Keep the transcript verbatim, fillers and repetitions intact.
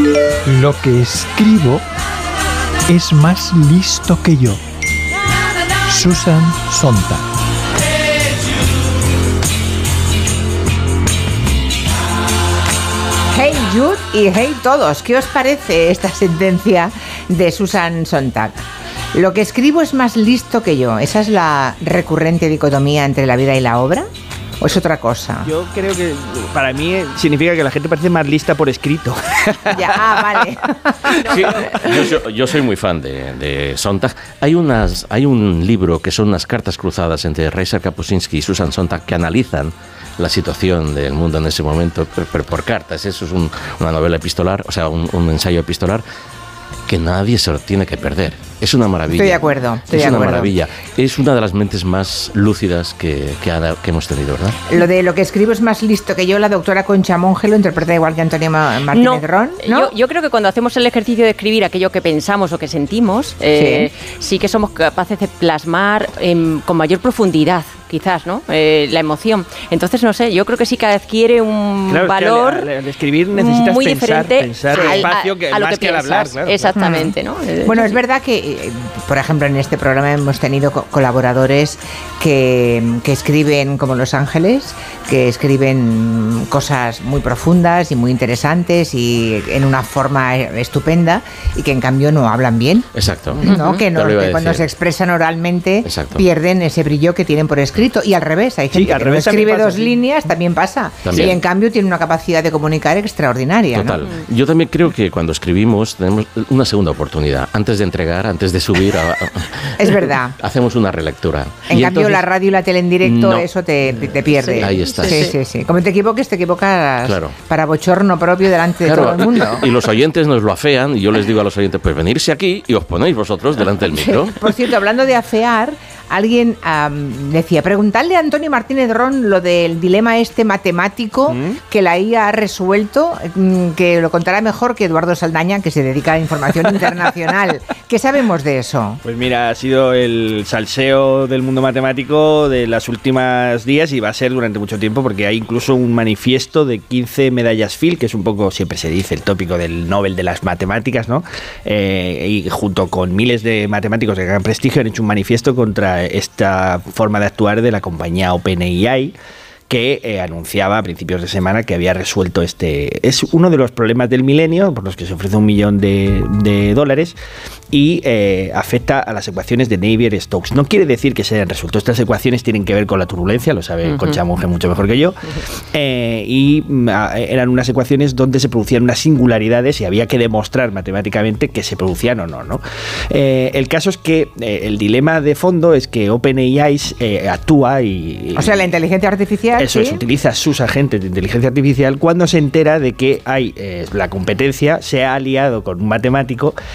Lo que escribo es más listo que yo. Susan Sontag. Hey Jude y hey todos, ¿qué os parece esta sentencia de Susan Sontag? Lo que escribo es más listo que yo. ¿Esa es la recurrente dicotomía entre la vida y la obra? ¿O es otra cosa? Yo creo que para mí significa que la gente parece más lista por escrito. Ya, ah, vale. Sí, yo, yo soy muy fan de, de Sontag. Hay, unas, hay un libro que son unas cartas cruzadas entre Reiser Kapuscinski y Susan Sontag que analizan la situación del mundo en ese momento, pero, pero por cartas. Eso es un, una novela epistolar, o sea, un, un ensayo epistolar que nadie se lo tiene que perder. Es una maravilla. Estoy de acuerdo. Estoy es de una acuerdo. maravilla. Es una de las mentes más lúcidas que, que, ha, que hemos tenido, ¿verdad? Lo de lo que escribo es más listo que yo, la doctora Concha Monge lo interpreta igual que Antonio Martínez No, Ron, ¿no? Yo, yo creo que cuando hacemos el ejercicio de escribir aquello que pensamos o que sentimos, eh, sí. sí que somos capaces de plasmar eh, con mayor profundidad, quizás, ¿no? Eh, la emoción. Entonces, no sé, yo creo que sí que adquiere un claro, valor es que al, al escribir necesitas muy pensar, diferente pensar al, espacio que, a, a lo más que, que al hablar. Claro, exactamente, ¿no? Bueno, es verdad que, por ejemplo, en este programa hemos tenido co- colaboradores que, que escriben como Los Ángeles, que escriben cosas muy profundas y muy interesantes y en una forma estupenda y que en cambio no hablan bien. Exacto. ¿No? Uh-huh. Que, no, que cuando decir. se expresan oralmente Exacto. pierden ese brillo que tienen por escrito. Y al revés, hay gente sí, que no escribe pasa, dos sí. líneas, también pasa. También. Y en cambio tiene una capacidad de comunicar extraordinaria. Total. ¿no? Yo también creo que cuando escribimos tenemos una segunda oportunidad. Antes de entregar, antes de subir, a, a, es verdad. Hacemos una relectura. En y cambio, entonces, la radio y la tele en directo, no. eso te, te pierde. Sí, ahí está. Sí, sí, sí. Como te equivoques, te equivocas claro. para bochorno propio delante claro. de todo el mundo. Y los oyentes nos lo afean y yo les digo a los oyentes, pues venirse aquí y os ponéis vosotros delante del micro. Por cierto, hablando de afear, alguien um, decía, preguntarle a Antonio Martínez Ron lo del dilema este matemático ¿Mm? que la I A ha resuelto, mm, que lo contará mejor que Eduardo Saldaña, que se dedica a información internacional. ¿Qué sabemos de eso? Pues mira, ha sido el salseo del mundo matemático de las últimas días y va a ser durante mucho tiempo porque hay incluso un manifiesto de quince medallas Fields, que es un poco, siempre se dice, el tópico del Nobel de las matemáticas, ¿no? Eh, y junto con miles de matemáticos de gran prestigio han hecho un manifiesto contra esta forma de actuar de la compañía OpenAI, que eh, anunciaba a principios de semana que había resuelto este... Es uno de los problemas del milenio, por los que se ofrece un millón de, de dólares, y eh, afecta a las ecuaciones de Navier-Stokes. No quiere decir que se hayan resuelto. Estas ecuaciones tienen que ver con la turbulencia, lo sabe uh-huh. Concha Monge mucho mejor que yo, uh-huh. eh, y a, eran unas ecuaciones donde se producían unas singularidades y había que demostrar matemáticamente que se producían o no, ¿no? Eh, el caso es que eh, el dilema de fondo es que OpenAI eh, actúa y... O sea, la inteligencia artificial... Eso ¿sí? es, utiliza sus agentes de inteligencia artificial cuando se entera de que hay eh, la competencia se ha aliado con un matemático